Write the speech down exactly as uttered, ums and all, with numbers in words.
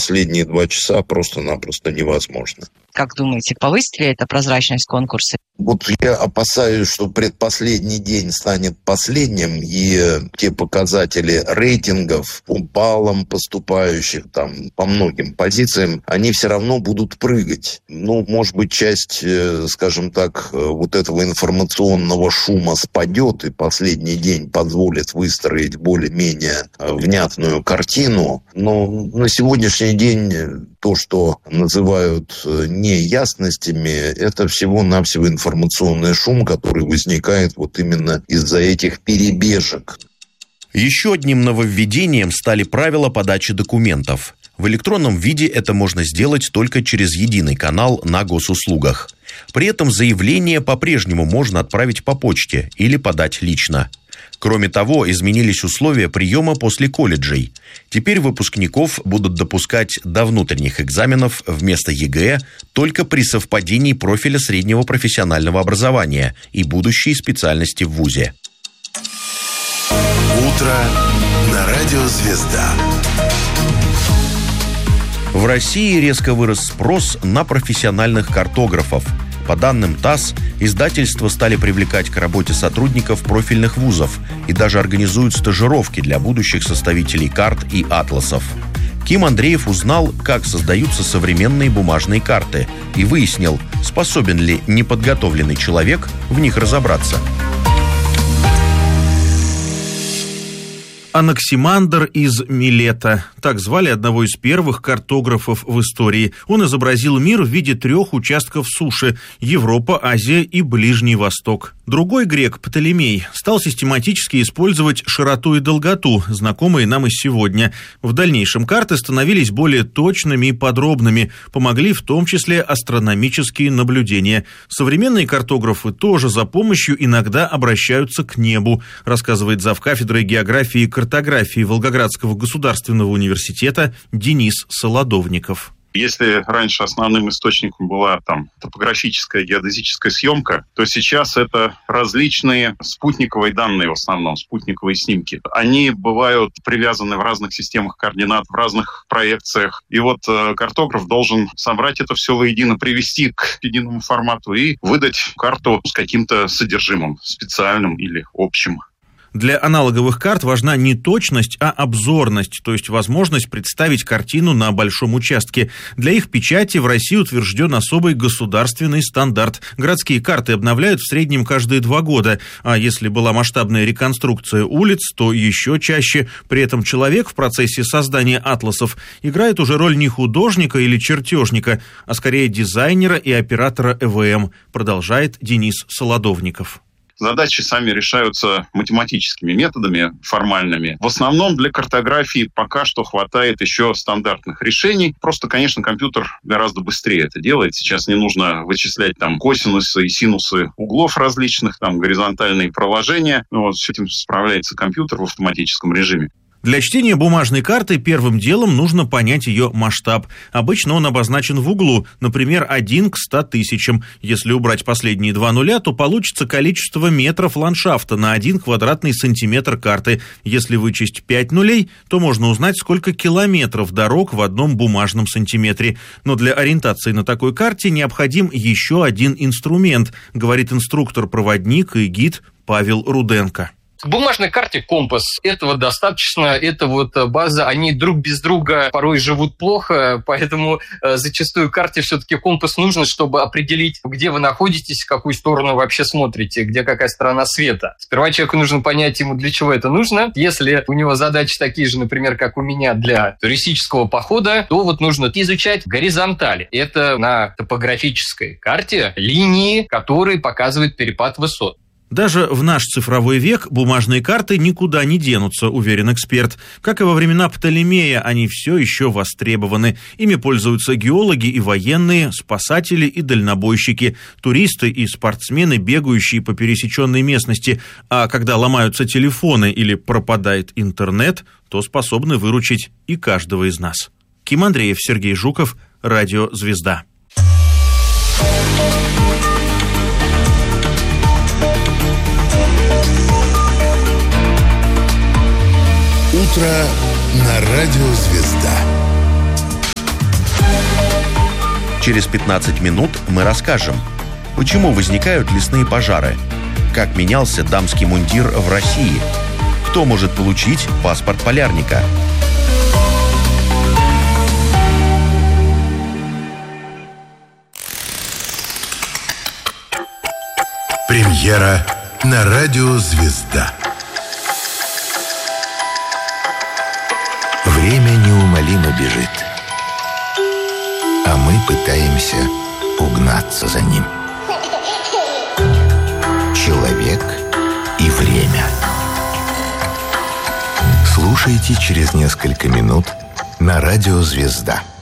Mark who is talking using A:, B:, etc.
A: последние два часа просто-напросто невозможно.
B: Как думаете, повысит ли это прозрачность конкурса?
A: Вот я опасаюсь, что предпоследний день станет последним, и те показатели рейтингов по баллам поступающих там по многим позициям, они все равно будут прыгать. Ну, может быть, часть, скажем так, вот этого информационного шума спадет, и последний день позволит выстроить более-менее внятную картину. Но на сегодняшний день то, что называют неясностями, это всего-навсего информационный шум, который возникает вот именно из-за этих перебежек.
C: Еще одним нововведением стали правила подачи документов. В электронном виде это можно сделать только через единый канал на госуслугах. При этом заявление по-прежнему можно отправить по почте или подать лично. Кроме того, изменились условия приема после колледжей. Теперь выпускников будут допускать до внутренних экзаменов вместо ЕГЭ только при совпадении профиля среднего профессионального образования и будущей специальности в вузе.
D: Утро на радио «Звезда».
C: В России резко вырос спрос на профессиональных картографов. По данным ТАСС, издательства стали привлекать к работе сотрудников профильных вузов и даже организуют стажировки для будущих составителей карт и атласов. Ким Андреев узнал, как создаются современные бумажные карты, и выяснил, способен ли неподготовленный человек в них разобраться.
E: Анаксимандр из Милета. Так звали одного из первых картографов в истории. Он изобразил мир в виде трех участков суши – Европа, Азия и Ближний Восток. Другой грек, Птолемей, стал систематически использовать широту и долготу, знакомые нам и сегодня. В дальнейшем карты становились более точными и подробными, помогли в том числе астрономические наблюдения. Современные картографы тоже за помощью иногда обращаются к небу, рассказывает завкафедрой географии и картографии Волгоградского государственного университета Денис Солодовников.
F: Если раньше основным источником была там топографическая геодезическая съемка, то сейчас это различные спутниковые данные, в основном спутниковые снимки. Они бывают привязаны в разных системах координат, в разных проекциях. И вот э, картограф должен собрать это все воедино, привести к единому формату и выдать карту с каким-то содержимым, специальным или общим.
E: Для аналоговых карт важна не точность, а обзорность, то есть возможность представить картину на большом участке. Для их печати в России утвержден особый государственный стандарт. Городские карты обновляют в среднем каждые два года, а если была масштабная реконструкция улиц, то еще чаще. При этом человек в процессе создания атласов играет уже роль не художника или чертежника, а скорее дизайнера и оператора э вэ эм, продолжает Денис Солодовников.
F: Задачи сами решаются математическими методами, формальными. В основном для картографии пока что хватает еще стандартных решений. Просто, конечно, компьютер гораздо быстрее это делает. Сейчас не нужно вычислять там косинусы и синусы углов различных, там горизонтальные проложения. Ну, вот с этим справляется компьютер в автоматическом режиме.
E: Для чтения бумажной карты первым делом нужно понять ее масштаб. Обычно он обозначен в углу, например, один к ста тысячам. Если убрать последние два нуля, то получится количество метров ландшафта на один квадратный сантиметр карты. Если вычесть пять нулей, то можно узнать, сколько километров дорог в одном бумажном сантиметре. Но для ориентации на такой карте необходим еще один инструмент, говорит инструктор-проводник и гид Павел Руденко.
G: К бумажной карте компас. Этого достаточно. Это вот база. Они друг без друга порой живут плохо, поэтому э, зачастую карте все-таки компас нужен, чтобы определить, где вы находитесь, в какую сторону вообще смотрите, где какая сторона света. Сперва человеку нужно понять, ему для чего это нужно. Если у него задачи такие же, например, как у меня для туристического похода, то вот нужно изучать горизонтали. Это на топографической карте линии, которые показывают перепад высот.
E: Даже в наш цифровой век бумажные карты никуда не денутся, уверен эксперт. Как и во времена Птолемея, они все еще востребованы. Ими пользуются геологи и военные, спасатели и дальнобойщики, туристы и спортсмены, бегающие по пересеченной местности. А когда ломаются телефоны или пропадает интернет, то способны выручить и каждого из нас. Ким Андреев, Сергей Жуков, Радио «Звезда».
D: Утро на радио «Звезда».
C: Через пятнадцать минут мы расскажем, почему возникают лесные пожары, как менялся дамский мундир в России, кто может получить паспорт полярника.
D: Премьера на радио «Звезда». Время неумолимо бежит, а мы пытаемся угнаться за ним. Человек и время. Слушайте через несколько минут на радио «Звезда».